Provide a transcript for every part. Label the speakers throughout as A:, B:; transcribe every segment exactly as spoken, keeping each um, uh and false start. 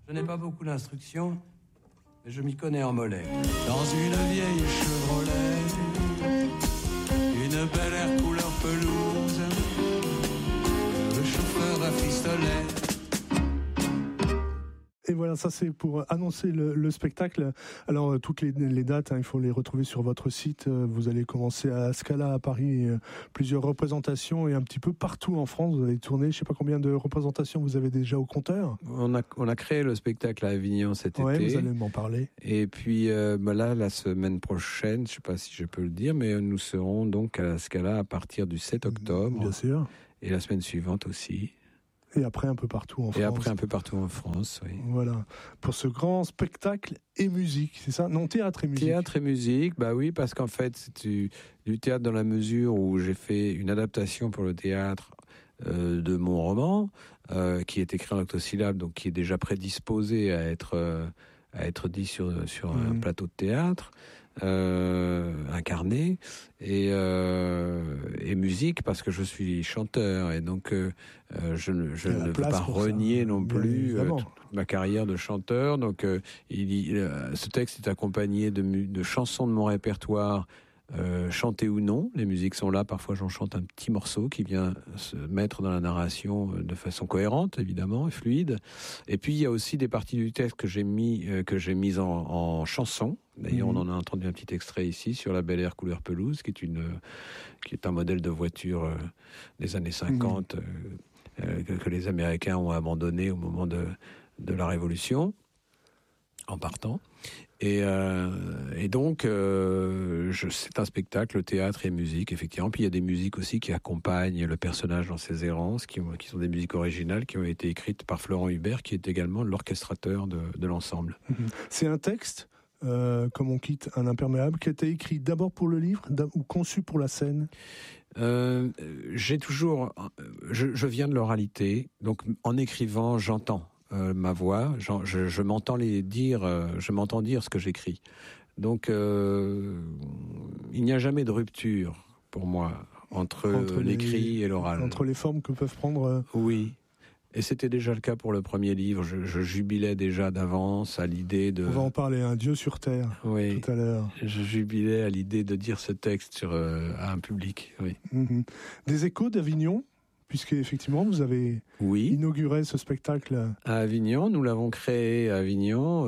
A: Je n'ai pas beaucoup d'instructions, mais je m'y connais en mollet. Dans une vieille Chevrolet, une belle air couleur pelouse, le chauffeur rafistolait.
B: Et voilà, ça c'est pour annoncer le, le spectacle. Alors euh, toutes les, les dates, hein, il faut les retrouver sur votre site. Euh, vous allez commencer à Scala à Paris, euh, plusieurs représentations et un petit peu partout en France. Vous allez tourner, je ne sais pas combien de représentations vous avez déjà au compteur.
C: On a, on a créé le spectacle à Avignon cet
B: ouais,
C: été.
B: Vous allez m'en parler.
C: Et puis euh, bah là, la semaine prochaine, je ne sais pas si je peux le dire, mais nous serons donc à la Scala à partir du sept octobre.
B: Bien sûr.
C: Et la semaine suivante aussi.
B: Et après un peu partout en France.
C: Et après un peu partout en France, oui.
B: Voilà. Pour ce grand spectacle et musique, c'est ça? Non, théâtre et musique.
C: Théâtre et musique, bah oui, parce qu'en fait, c'est du, du théâtre dans la mesure où j'ai fait une adaptation pour le théâtre euh, de mon roman, euh, qui est écrit en octosyllabes, donc qui est déjà prédisposé à être, euh, à être dit sur, sur mmh. un plateau de théâtre. Euh, incarné et, euh, et musique parce que je suis chanteur et donc euh, je, je ne veux pas renier ça, non plus euh, toute ma carrière de chanteur. Donc euh, il, il, ce texte est accompagné de, de chansons de mon répertoire, euh, chantées ou non. Les musiques sont là, parfois j'en chante un petit morceau qui vient se mettre dans la narration de façon cohérente évidemment et fluide. Et puis il y a aussi des parties du texte que j'ai mis euh, que j'ai mises en, en chanson. D'ailleurs, mmh. on en a entendu un petit extrait ici sur la Bel Air couleur pelouse, qui est une, qui est un modèle de voiture euh, des années cinquante mmh. euh, euh, que, que les Américains ont abandonné au moment de, de la Révolution, en partant. Et, euh, et donc, euh, je, c'est un spectacle, théâtre et musique, effectivement. Puis il y a des musiques aussi qui accompagnent le personnage dans ses errances, qui, ont, qui sont des musiques originales, qui ont été écrites par Florent Hubert, qui est également l'orchestrateur de, de l'ensemble.
B: Mmh. C'est un texte Euh, comme on quitte un imperméable, qui a été écrit d'abord pour le livre ou conçu pour la scène?
C: euh, J'ai toujours, je, je viens de l'oralité, donc en écrivant, j'entends euh, ma voix, je, je m'entends les dire, euh, je m'entends dire ce que j'écris. Donc euh, il n'y a jamais de rupture pour moi entre, entre l'écrit
B: les,
C: et l'oral.
B: Entre les formes que peuvent prendre. Euh...
C: Oui. Et c'était déjà le cas pour le premier livre. Je, je jubilais déjà d'avance à l'idée de...
B: On va en parler, un Dieu sur terre,
C: oui,
B: tout à l'heure.
C: Je jubilais à l'idée de dire ce texte sur, euh, à un public, oui.
B: Mm-hmm. Des échos d'Avignon, puisque effectivement vous avez
C: oui.
B: inauguré ce spectacle.
C: À Avignon, nous l'avons créé à Avignon.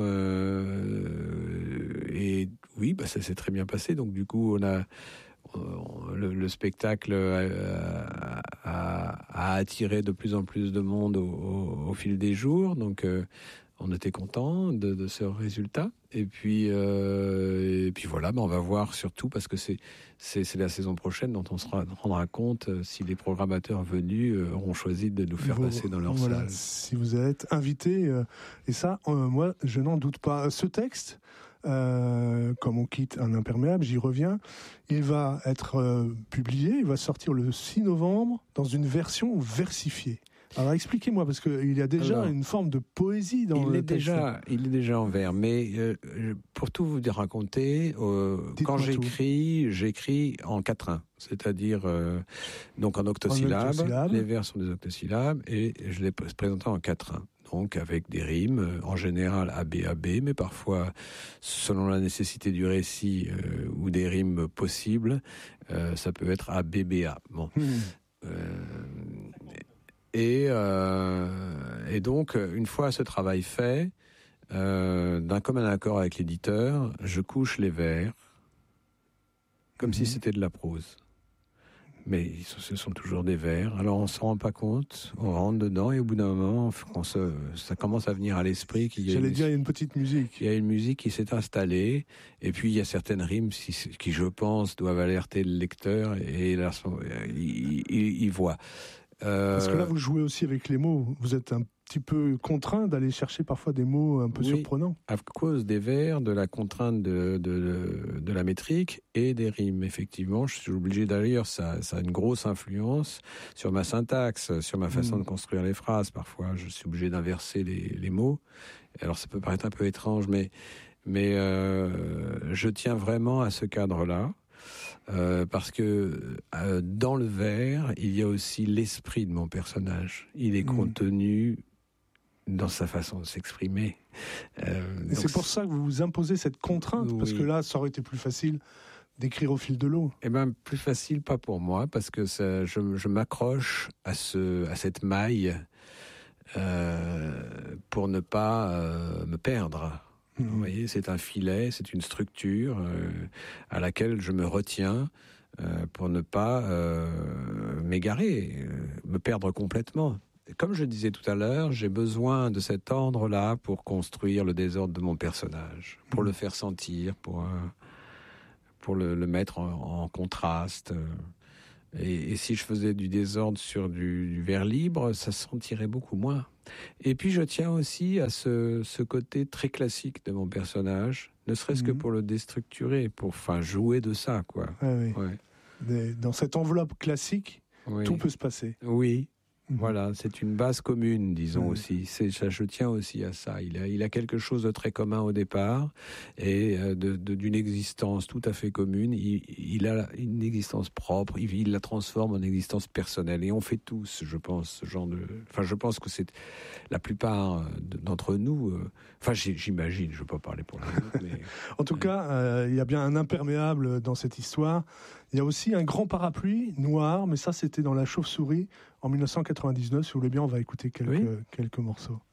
C: Euh, et oui, bah, ça s'est très bien passé. Donc du coup, on a... Le, le spectacle a, a, a attiré de plus en plus de monde au, au, au fil des jours, donc euh, on était content de, de ce résultat. Et puis, euh, et puis voilà, ben on va voir surtout parce que c'est, c'est, c'est la saison prochaine dont on se rendra compte si les programmateurs venus euh, auront choisi de nous faire vous, passer dans leur
B: voilà,
C: salle.
B: Si vous êtes invité, euh, et ça, euh, moi, je n'en doute pas. Ce texte. Euh, comme on quitte un imperméable, j'y reviens. Il va être euh, publié, il va sortir le six novembre dans une version versifiée. Alors expliquez-moi, parce qu'il y a déjà Alors, une forme de poésie dans
C: il
B: le
C: est
B: texte.
C: Déjà, il est déjà en vers, mais euh, pour tout vous raconter, euh, quand j'écris, tout. j'écris en quatrain, c'est-à-dire euh, donc en octosyllabes, en octosyllabes, les vers sont des octosyllabes, et je les présentais en quatrain. Donc avec des rimes, en général A B A B, mais parfois, selon la nécessité du récit euh, ou des rimes possibles, euh, ça peut être A B B A. Bon. Mmh. Euh, et, euh, et donc, une fois ce travail fait, euh, d'un commun accord avec l'éditeur, je couche les vers comme mmh. si c'était de la prose. Mais ce sont toujours des vers. Alors on s'en rend pas compte, on rentre dedans et au bout d'un moment, on se, ça commence à venir à l'esprit qu'il y a.
B: J'allais
C: une,
B: dire il y a une petite musique.
C: Il y a une musique qui s'est installée et puis il y a certaines rimes qui, qui je pense, doivent alerter le lecteur et là, il, il, il voit.
B: Euh... Parce que là, vous jouez aussi avec les mots. Vous êtes un petit peu contraint d'aller chercher parfois des mots un peu
C: oui,
B: surprenants.
C: À cause des vers, de la contrainte de, de, de, de la métrique et des rimes. Effectivement, je suis obligé d'ailleurs, ça, ça a une grosse influence sur ma syntaxe, sur ma façon mmh. de construire les phrases. Parfois, je suis obligé d'inverser les, les mots. Alors, ça peut paraître un peu étrange, mais, mais euh, je tiens vraiment à ce cadre-là. Euh, parce que euh, dans le vers, il y a aussi l'esprit de mon personnage. Il est mmh. contenu dans sa façon de s'exprimer. Euh,
B: Et c'est pour ça que vous vous imposez cette contrainte, oui. Parce que là, ça aurait été plus facile d'écrire au fil de l'eau.
C: Eh bien, plus facile, pas pour moi, parce que ça, je, je m'accroche à, ce, à cette maille euh, pour ne pas euh, me perdre. Mmh. Vous voyez, c'est un filet, c'est une structure euh, à laquelle je me retiens euh, pour ne pas euh, m'égarer, euh, me perdre complètement. Comme je disais tout à l'heure, j'ai besoin de cet ordre-là pour construire le désordre de mon personnage, pour mmh. le faire sentir, pour... Euh, pour le, le mettre en, en contraste. Et, et si je faisais du désordre sur du, du vers libre, ça se sentirait beaucoup moins. Et puis je tiens aussi à ce, ce côté très classique de mon personnage, ne serait-ce mmh. que pour le déstructurer, pour enfin, jouer de ça, quoi.
B: Ah oui. Ouais. Dans cette enveloppe classique, oui. tout peut se passer.
C: Oui. Voilà, c'est une base commune, disons mmh. aussi. C'est, ça, je tiens aussi à ça. Il a, il a quelque chose de très commun au départ et de, de, d'une existence tout à fait commune. Il, il a une existence propre. Il, il la transforme en existence personnelle. Et on fait tous, je pense, ce genre de. Enfin, je pense que c'est la plupart d'entre nous. Euh... Enfin, j'imagine. Je ne veux pas parler pour les autres, mais.
B: En tout euh... cas, euh, il y a bien un imperméable dans cette histoire. Il y a aussi un grand parapluie noir, mais ça, c'était dans La Chauve-souris en mille neuf cent quatre-vingt-dix-neuf. Si vous voulez bien, on va écouter quelques, oui. quelques morceaux.